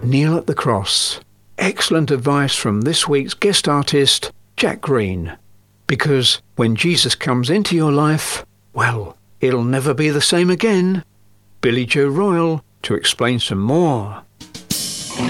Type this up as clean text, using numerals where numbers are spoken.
kneel at the cross. Excellent advice from this week's guest artist, Jack Green. Because when Jesus comes into your life, well, it'll never be the same again. Billy Joe Royal to explain some more.